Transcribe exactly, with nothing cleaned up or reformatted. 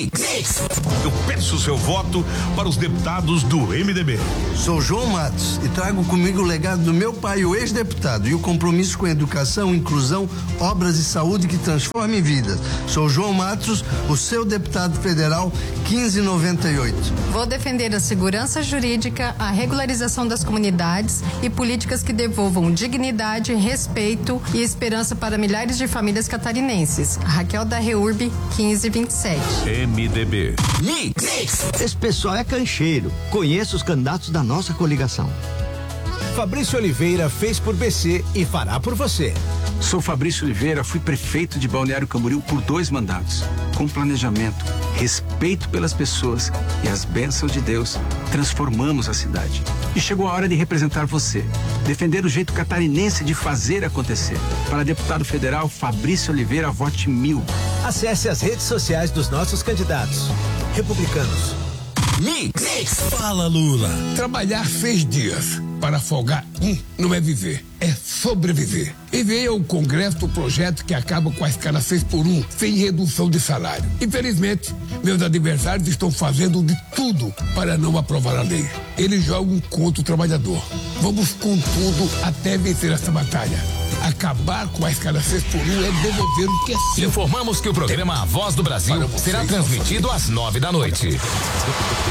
Mix. Eu peço o seu voto para os deputados do M D B. Sou João Matos e trago comigo o legado do meu pai, o ex-deputado, e o compromisso com a educação, inclusão, obras e saúde que transformem vidas. Sou João Matos, o seu deputado federal quinze noventa e oito. Vou defender a segurança jurídica, a regularização das comunidades e políticas que devolvam dignidade, respeito e esperança para milhares de famílias catarinenses. Raquel da Reurb, quinze vinte e sete. M D B. Mix. Esse pessoal é cancheiro. Conheço os candidatos da nossa coligação. Fabrício Oliveira fez por B C e fará por você. Sou Fabrício Oliveira, fui prefeito de Balneário Camboriú por dois mandatos. Com planejamento, respeito pelas pessoas e as bênçãos de Deus, transformamos a cidade. E chegou a hora de representar você, defender o jeito catarinense de fazer acontecer. Para deputado federal, Fabrício Oliveira, vote mil. Acesse as redes sociais dos nossos candidatos. Republicanos. Mix. Fala, Lula. Trabalhar seis dias para folgar um não é viver, é sobreviver. Enviei ao Congresso o projeto que acaba com a escala seis por um, sem redução de salário. Infelizmente, meus adversários estão fazendo de tudo para não aprovar a lei. Eles jogam contra o trabalhador. Vamos com tudo até vencer essa batalha. Acabar com a escala seis por um é devolver o que é seu. Informamos que o programa A Voz do Brasil será transmitido às nove da noite.